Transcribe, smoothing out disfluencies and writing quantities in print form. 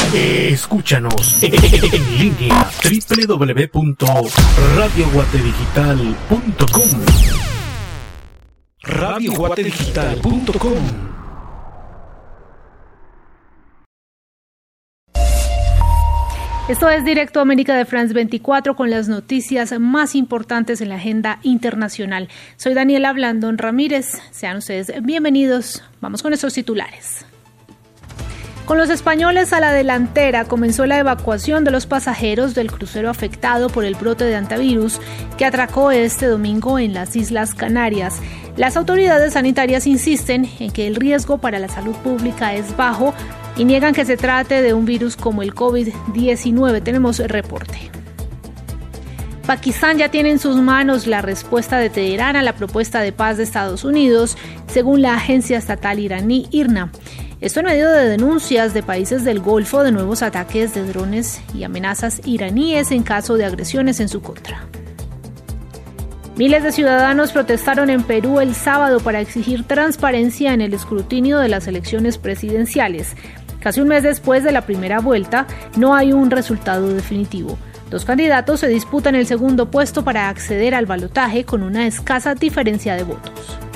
Escúchanos en línea www.radioguatedigital.com. radioguatedigital.com. Esto es Directo América de France 24 con las noticias más importantes en la agenda internacional. Soy Daniela Blandón Ramírez. Sean ustedes bienvenidos. Vamos con estos titulares. Con los españoles a la delantera comenzó la evacuación de los pasajeros del crucero afectado por el brote de hantavirus que atracó este domingo en las Islas Canarias. Las autoridades sanitarias insisten en que el riesgo para la salud pública es bajo y niegan que se trate de un virus como el COVID-19. Tenemos el reporte. Pakistán ya tiene en sus manos la respuesta de Teherán a la propuesta de paz de Estados Unidos, según la agencia estatal iraní IRNA. Esto en medio de denuncias de países del Golfo de nuevos ataques de drones y amenazas iraníes en caso de agresiones en su contra. Miles de ciudadanos protestaron en Perú el sábado para exigir transparencia en el escrutinio de las elecciones presidenciales. Casi un mes después de la primera vuelta, no hay un resultado definitivo. Dos candidatos se disputan el segundo puesto para acceder al balotaje con una escasa diferencia de votos.